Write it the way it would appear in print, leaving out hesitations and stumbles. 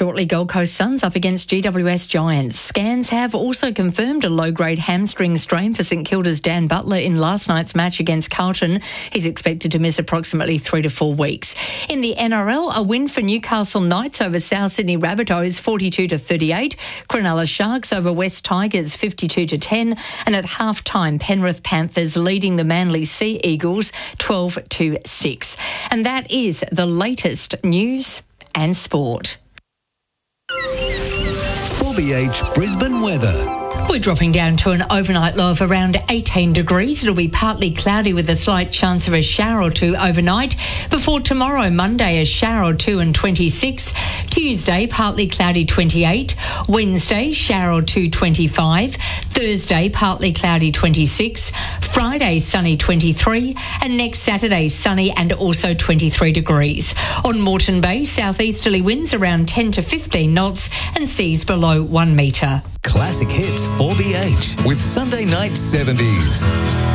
shortly. Gold Coast Suns up against GWS Giants. Scans have also confirmed a low-grade hamstring strain for St Kilda's Dan Butler in last night's match against Carlton. He's expected to miss approximately 3 to 4 weeks. In the NRL, a win for Newcastle Knights over South Sydney Rabbitohs 42-38. Cronulla Sharks over West Tigers 52-10. And at half-time, Penrith Panthers leading the Manly Sea Eagles 12-6. And that is the latest news and sport. 4BH Brisbane weather. We're dropping down to an overnight low of around 18 degrees. It'll be partly cloudy with a slight chance of a shower or two overnight. Before tomorrow, Monday, a shower or two and 26. Tuesday, partly cloudy, 28. Wednesday, shower or two, 25. Thursday, partly cloudy, 26. Friday, sunny, 23. And next Saturday, sunny and also 23 degrees. On Moreton Bay, southeasterly winds around 10 to 15 knots and seas below 1 metre. Classic Hits 4BH with Sunday Night 70s.